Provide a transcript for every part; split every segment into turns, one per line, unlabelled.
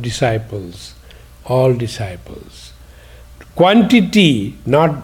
disciples, all disciples. Quantity not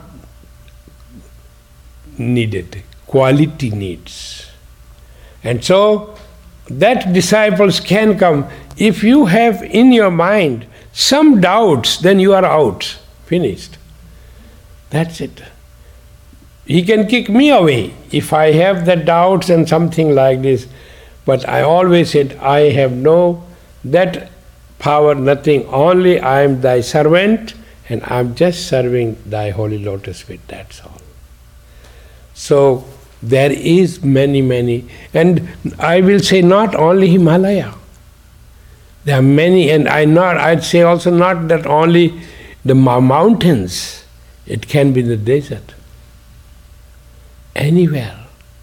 needed, quality needs. And so that disciples can come. If you have in your mind some doubts, then you are out, finished. That's it. He can kick me away if I have the doubts and something like this. But I always said, I have no that power, nothing. Only I am thy servant and I am just serving thy holy lotus feet. That's all. So there is many, and I will say not only Himalaya. There are many, and I'd say also not that only the mountains. It can be the desert. Anywhere.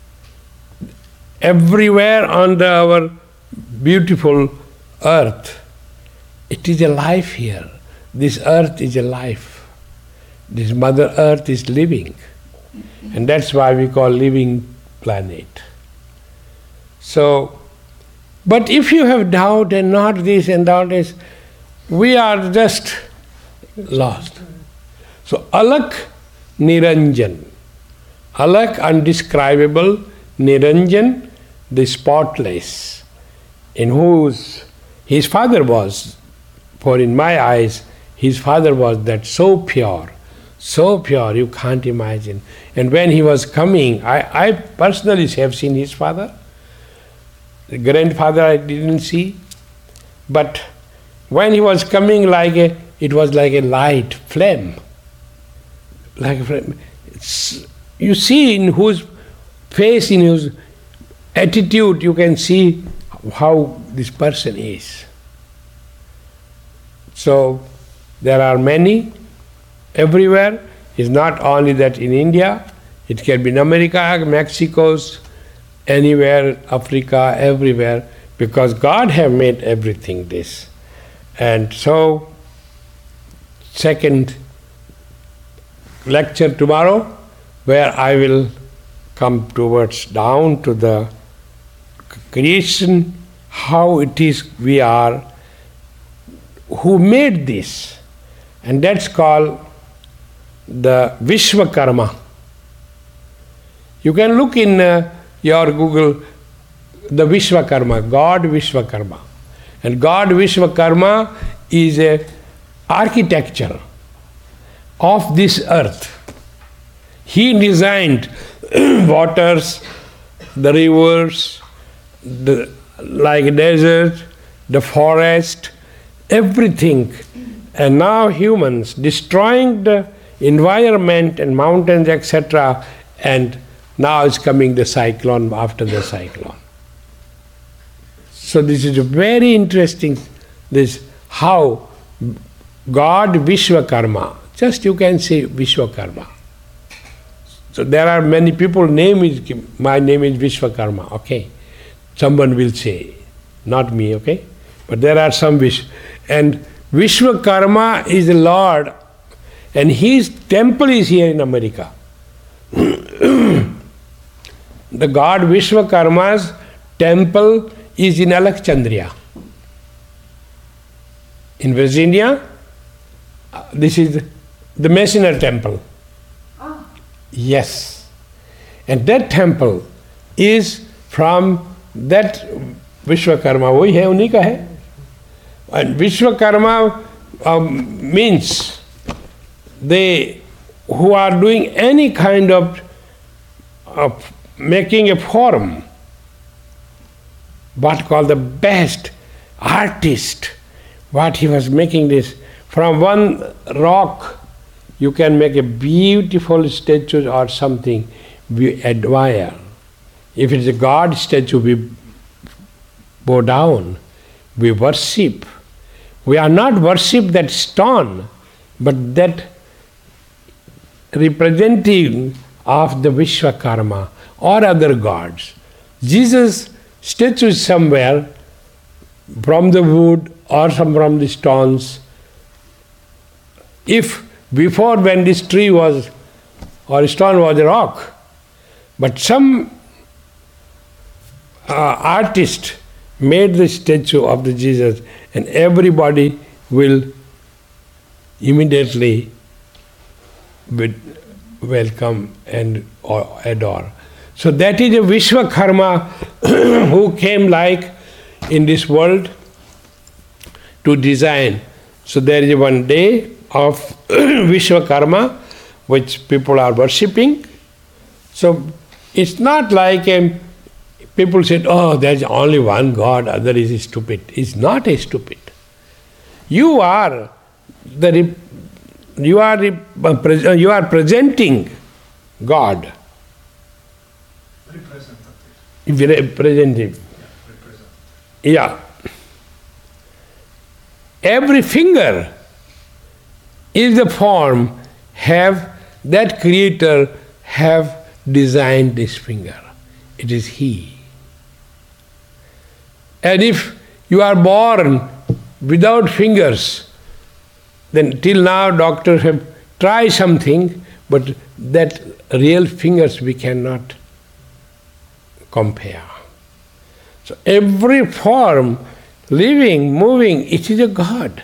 Everywhere on our beautiful earth. It is a life here. This earth is a life. This Mother Earth is living. And that's why we call living planet. So, but if you have doubt and not this and not this, we are just lost. So, Alak Niranjan. Alak, undescribable, Niranjan, the spotless, in whose his father was, for in my eyes, his father was that so pure you can't imagine. And when he was coming, I personally have seen his father. The grandfather I didn't see. But when he was coming it was like a light, flame. Like a flame. You see in whose face, in whose attitude, you can see how this person is. So, there are many everywhere. It's not only that in India, it can be in America, Mexico, anywhere, Africa, everywhere, because God have made everything this. And so, second lecture tomorrow, where I will come towards down to the creation, how it is we are, who made this. And that's called the Vishwakarma. You can look in your Google, the Vishwakarma, God Vishwakarma. And God Vishwakarma is a architecture of this earth. He designed waters, the rivers, like desert, the forest, everything. And now humans destroying the environment and mountains, etc. And now is coming the cyclone after the cyclone. So this is a very interesting, this how God Vishwakarma, just you can say Vishwakarma. So there are many people, my name is Vishwakarma, okay. Someone will say, not me, okay. But there are some and Vishwakarma is the Lord, and his temple is here in America. The God Vishwakarma's temple is in Alexandria. In Virginia, this is the Masonry temple. Yes. And that temple is from that Vishwakarma. वही है, उन्हीं का है. And Vishwakarma means they who are doing any kind of making a form, what called the best artist, what he was making this. From one rock you can make a beautiful statue or something we admire. If it's a God statue, we bow down, we worship. We are not worship that stone, but that representing of the Vishwakarma or other gods. Jesus' statue is somewhere from the wood or from the stones. If before, when this tree was or stone was a rock, but some artist made the statue of the Jesus, and everybody will immediately welcome and adore. So that is a Vishwakarma who came like in this world to design. So there is one day of Vishwakarma which people are worshipping. So it's not like people said, oh, there's only one God, other is stupid. It's not a stupid. You are presenting God. Representative. Yeah. Every finger is the form that creator have designed this finger. It is he. And if you are born without fingers, then till now doctors have tried something, but that real fingers we cannot compare. So every form, living, moving, it is a God.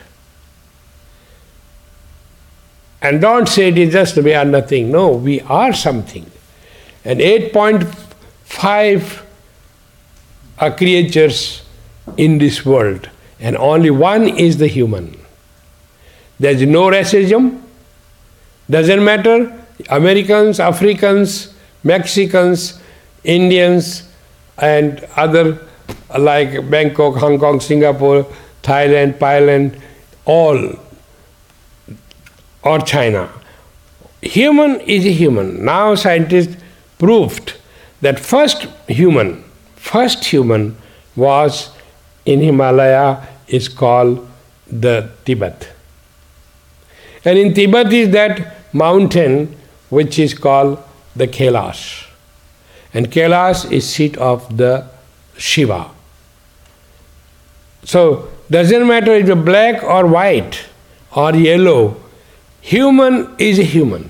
And don't say it is just we are nothing. No, we are something. And 8.5 are creatures in this world, and only one is the human. There is no racism. Doesn't matter, Americans, Africans, Mexicans, Indians, and other like Bangkok, Hong Kong, Singapore, Thailand, all, or China. Human is a human. Now scientists proved that first human was in Himalaya, is called the Tibet. And in Tibet is that mountain which is called the Kailash. And Kailash is seat of the Shiva. So doesn't matter if it's black or white or yellow, human is a human.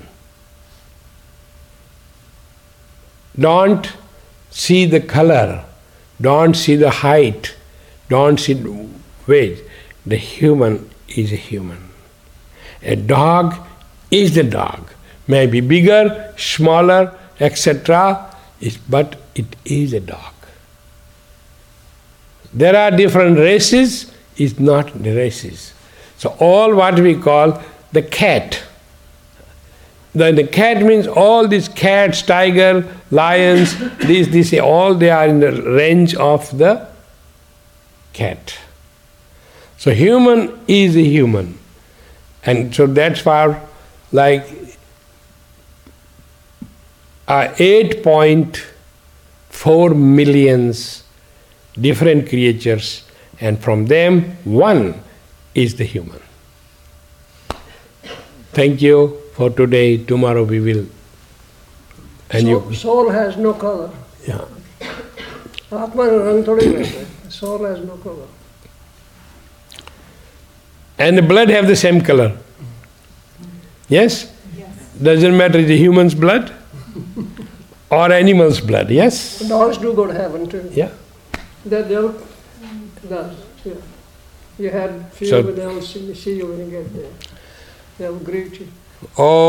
Don't see the color, don't see the height, don't see the weight. The human is a human. A dog is the dog. May be bigger, smaller, etc., but it is a dog. There are different races, it's not the races. So all what we call the cat. The cat means all these cats, tiger, lions, these all they are in the range of the cat. So human is a human. And so that's why like 8.4 millions different creatures, and from them one is the human. Thank you for today. Tomorrow we will. And
soul has no color.
Yeah.
Soul has no color.
And the blood have the same color. Yes?
Yes.
Doesn't matter the human's blood or animal's blood. Yes?
Dogs do go to heaven too.
Yeah.
That does. Yeah. You had fear, but they'll see you when you get there. They'll greet you.
Oh.